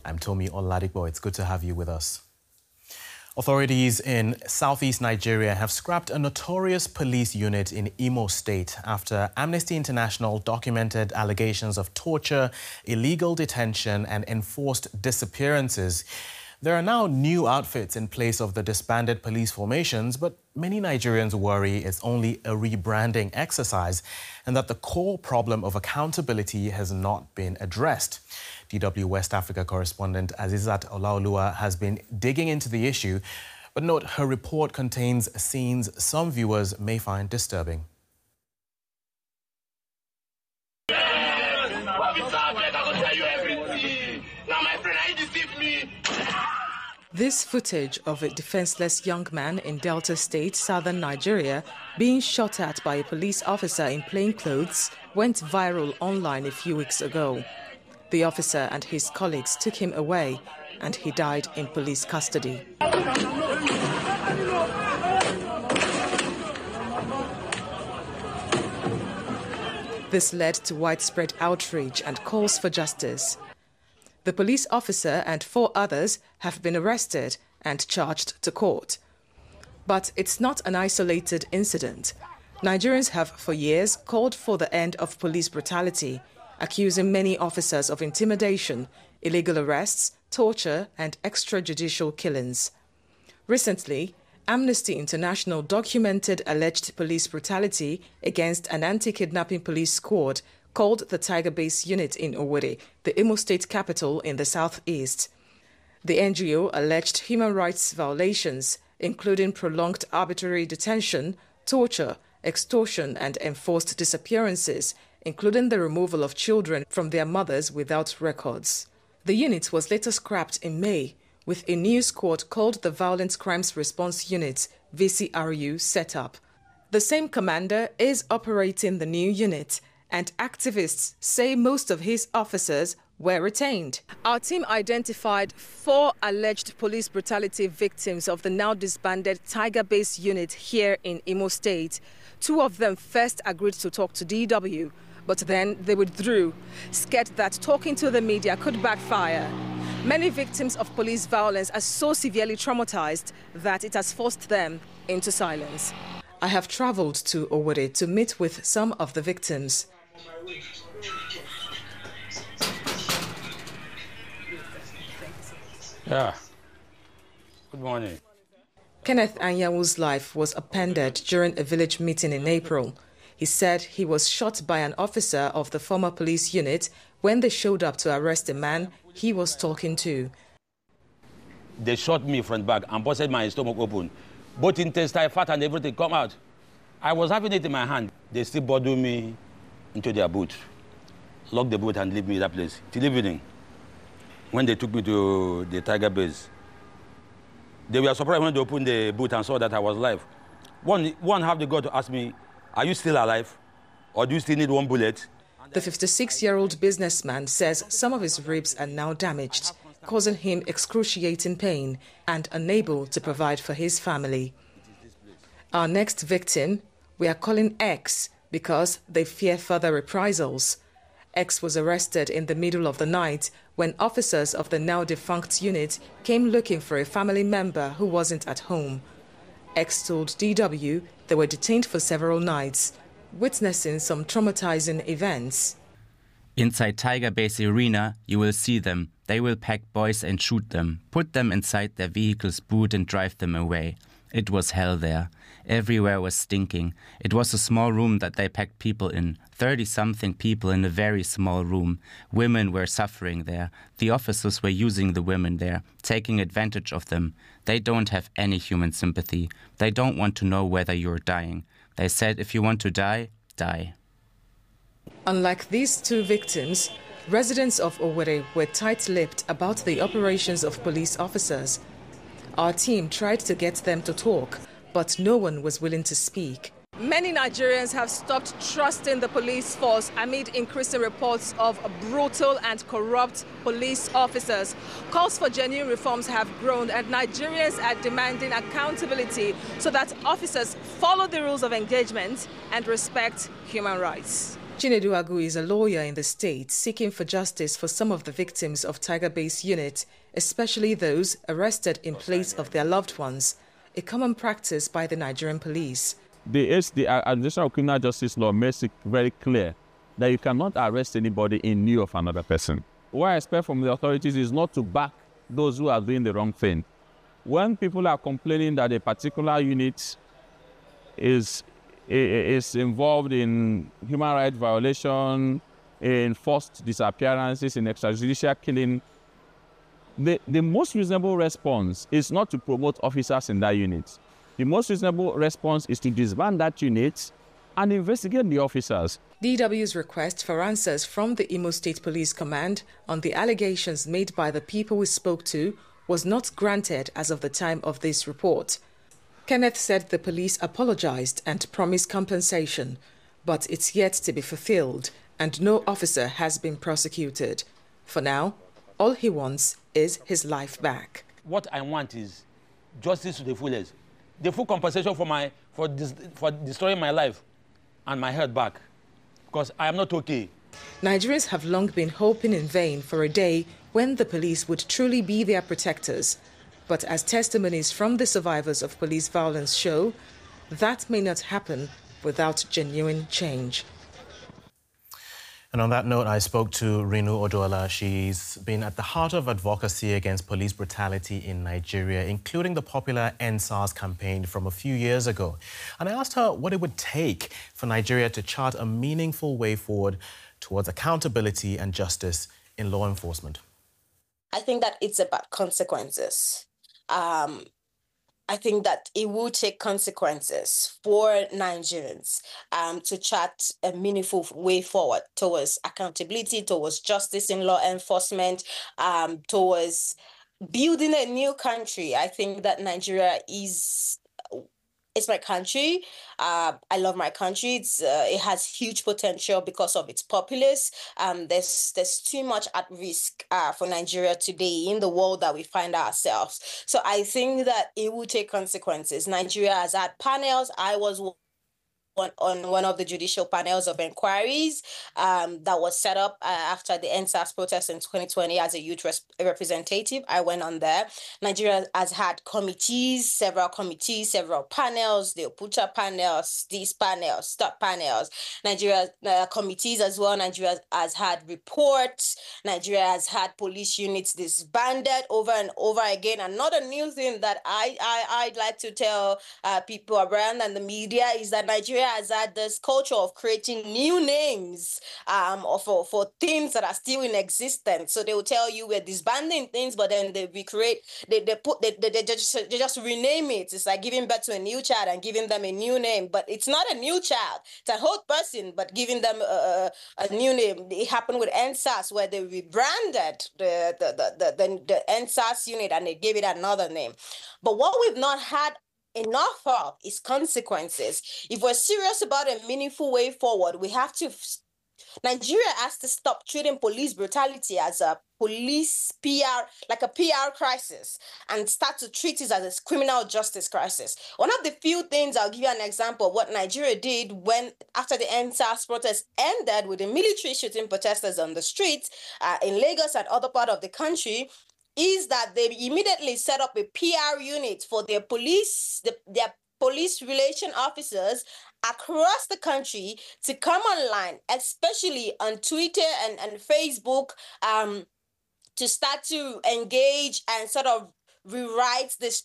I'm Tomi Oladipo. It's good to have you with us. Authorities in southeast Nigeria have scrapped a notorious police unit in Imo State after Amnesty International documented allegations of torture, illegal detention and enforced disappearances. There are now new outfits in place of the disbanded police formations, but many Nigerians worry it's only a rebranding exercise and that the core problem of accountability has not been addressed. DW West Africa correspondent Azizat Olaoluwa has been digging into the issue, but note her report contains scenes some viewers may find disturbing. This footage of a defenseless young man in Delta State, southern Nigeria, being shot at by a police officer in plain clothes went viral online a few weeks ago. The officer and his colleagues took him away and he died in police custody. This led to widespread outrage and calls for justice. The police officer and 4 others have been arrested and charged to court. But it's not an isolated incident. Nigerians have for years called for the end of police brutality, accusing many officers of intimidation, illegal arrests, torture and extrajudicial killings. Recently, Amnesty International documented alleged police brutality against an anti-kidnapping police squad called the Tiger Base Unit in Owerri, the Imo State capital in the southeast. The NGO alleged human rights violations, including prolonged arbitrary detention, torture, extortion and enforced disappearances, including the removal of children from their mothers without records. The unit was later scrapped in May, with a new squad called the Violent Crimes Response Unit, VCRU, set up. The same commander is operating the new unit, and activists say most of his officers were retained. Our team identified 4 alleged police brutality victims of the now disbanded Tiger Base Unit here in Imo State. 2 of them first agreed to talk to DW, but then they withdrew, scared that talking to the media could backfire. Many victims of police violence are so severely traumatized that it has forced them into silence. I have traveled to Owerri to meet with some of the victims. Yeah. Good morning. Kenneth Anyawu's life was upended during a village meeting in April. He said he was shot by an officer of the former police unit when they showed up to arrest a man he was talking to. They shot me front back and busted my stomach open. Both intestine, fat and everything come out. I was having it in my hand. They still bundled me into their boot, locked the boot and leave me that place till evening. When they took me to the Tiger Base, they were surprised when they opened the boot and saw that I was alive. One have the guts to ask me, are you still alive? Or do you still need 1 bullet? The 56-year-old businessman says some of his ribs are now damaged, causing him excruciating pain and unable to provide for his family. Our next victim, we are calling X because they fear further reprisals. X was arrested in the middle of the night when officers of the now-defunct unit came looking for a family member who wasn't at home. X told DW they were detained for several nights, witnessing some traumatizing events. Inside Tiger Base Arena, you will see them. They will pack boys and shoot them, put them inside their vehicle's boot and drive them away. It was hell there. Everywhere was stinking. It was a small room that they packed people in, 30-something people in a very small room. Women were suffering there. The officers were using the women there, taking advantage of them. They don't have any human sympathy. They don't want to know whether you're dying. They said if you want to die, die. Unlike these 2 victims, residents of Owerri were tight-lipped about the operations of police officers. Our team tried to get them to talk, but no one was willing to speak. Many Nigerians have stopped trusting the police force amid increasing reports of brutal and corrupt police officers. Calls for genuine reforms have grown and Nigerians are demanding accountability so that officers follow the rules of engagement and respect human rights. Chinedu Agu is a lawyer in the state seeking for justice for some of the victims of Tiger Base unit, especially those arrested in place of their loved ones, a common practice by the Nigerian police. The Administration of Criminal Justice Law makes it very clear that you cannot arrest anybody in lieu of another person. What I expect from the authorities is not to back those who are doing the wrong thing. When people are complaining that a particular unit is involved in human rights violation, in forced disappearances, in extrajudicial killing, the most reasonable response is not to promote officers in that unit. The most reasonable response is to disband that unit and investigate the officers. DW's request for answers from the Imo State Police Command on the allegations made by the people we spoke to was not granted as of the time of this report. Kenneth said the police apologized and promised compensation, but it's yet to be fulfilled and no officer has been prosecuted. For now, all he wants is his life back. What I want is justice to the fullest. The full compensation for destroying my life and my health back, because I am not okay. Nigerians have long been hoping in vain for a day when the police would truly be their protectors. But as testimonies from the survivors of police violence show, that may not happen without genuine change. And on that note, I spoke to Rinu Oduola. She's been at the heart of advocacy against police brutality in Nigeria, including the popular End SARS campaign from a few years ago. And I asked her what it would take for Nigeria to chart a meaningful way forward towards accountability and justice in law enforcement. I think that it's about consequences. I think that it will take consequences for Nigerians to chart a meaningful way forward towards accountability, towards justice in law enforcement, towards building a new country. I think that Nigeria it's my country. I love my country. It has huge potential because of its populace. There's too much at risk for Nigeria today in the world that we find ourselves. So I think that it will take consequences. Nigeria has had panels. I was on one of the judicial panels of inquiries that was set up after the End SARS protest in 2020 as a youth representative. I went on there. Nigeria has had committees, several panels, the Opucha panels, these panels, stop panels. Nigeria committees as well. Nigeria has had reports. Nigeria has had police units disbanded over and over again. And not a new thing that I'd like to tell people around and the media is that Nigeria has had this culture of creating new names for things that are still in existence. So they will tell you we're disbanding things, but then they recreate, they just rename it. It's like giving birth to a new child and giving them a new name, but it's not a new child. It's an old person, but giving them a new name. It happened with End SARS where they rebranded the End SARS unit and they gave it another name. But what we've not had enough of is consequences. If we're serious about a meaningful way forward, Nigeria has to stop treating police brutality as a police PR, like a PR crisis, and start to treat it as a criminal justice crisis. One of the few things, I'll give you an example of what Nigeria did after the End SARS protest ended with the military shooting protesters on the streets in Lagos and other part of the country, is that they immediately set up a PR unit for their police relation officers across the country to come online, especially on Twitter and Facebook, to start to engage and sort of rewrite this